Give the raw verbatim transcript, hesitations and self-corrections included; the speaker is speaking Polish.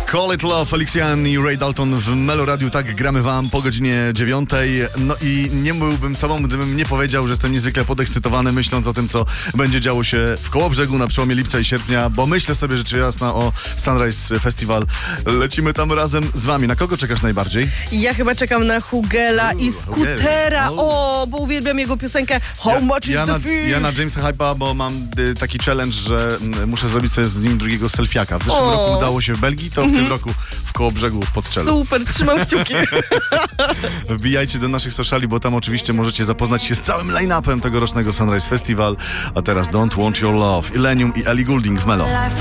Call It Love, Felician i Ray Dalton w Melo Radiu. Tak, gramy wam po godzinie dziewiątej. No i nie byłbym sobą, gdybym nie powiedział, że jestem niezwykle podekscytowany, myśląc o tym, co będzie działo się w Kołobrzegu na przełomie lipca i sierpnia, bo myślę sobie rzecz jasna o Sunrise Festival. Lecimy tam razem z wami. Na kogo czekasz najbardziej? Ja chyba czekam na Hugela i Skutera. O, bo uwielbiam jego piosenkę How ja, much is ja the na, fish? Ja na Jamesa Hype'a, bo mam y, taki challenge, że y, muszę zrobić sobie z nim drugiego selfiaka. W zeszłym O. roku udało się w Belgii, to w tym roku w Kołobrzegu w Podstrzelu. Super, trzymam kciuki. Wbijajcie do naszych sociali, bo tam oczywiście możecie zapoznać się z całym line-upem tegorocznego Sunrise Festival. A teraz Don't Want Your Love, Illenium i Ellie Goulding w Melo.